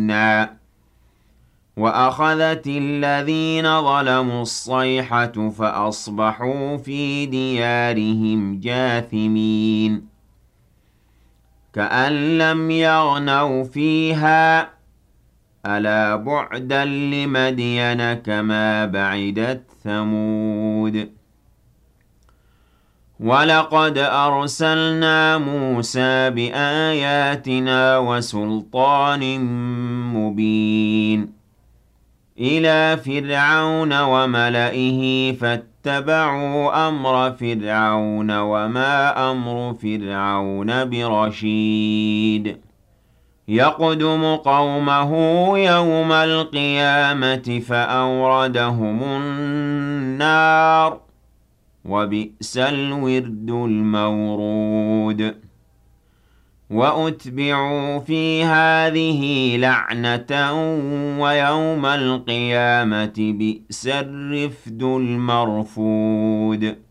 علينا وأخذت الذين ظلموا الصيحة فأصبحوا في ديارهم جاثمين كأن لم يغنوا فيها ألا بعدا لمدين كما بعدت ثمود ولقد أرسلنا موسى بآياتنا وسلطان مبين إلى فرعون وملئه فاتبعوا أمر فرعون وما أمر فرعون برشيد يقدم قومه يوم القيامة فأوردهم النار وبئس الورد المورود وأتبعوا في هذه لعنة ويوم القيامة بئس الرفد المرفود